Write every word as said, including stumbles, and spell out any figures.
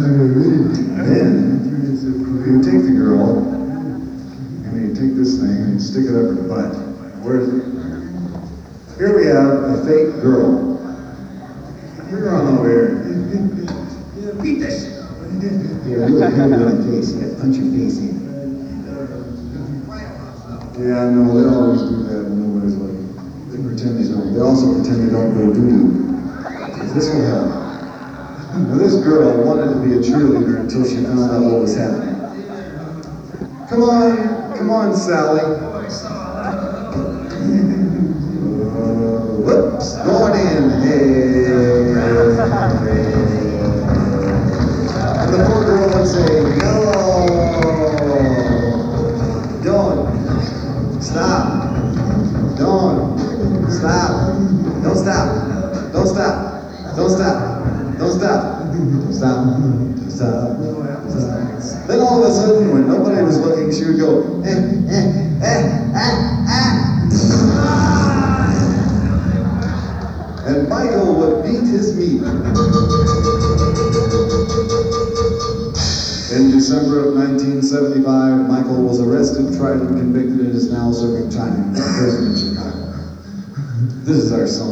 Then you take the girl and you take this thing and you stick it up her butt. Where is it? Here we have a fake girl. You're on over here. Beat that shit up. Here, look at my face. You gotta punch your face in. Yeah, no, they always do that when nobody's looking. They pretend they don't. They also pretend they don't go doo-doo. This will help. Now this girl wanted to be a cheerleader until she found out what was happening. Come on, come on, Sally. Uh, whoops, going in. Hey. And the poor girl would say, no. Don't. Stop. Don't. Stop. Don't stop. Don't stop. Don't stop. Don't stop. Stop. Stop. Stop. Then all of a sudden, when nobody was looking, she would go, eh, eh, eh, ah, ah. And Michael would beat his meat. In December of nineteen seventy-five, Michael was arrested, tried, and convicted, and is now serving time in prison in Chicago. This is our song.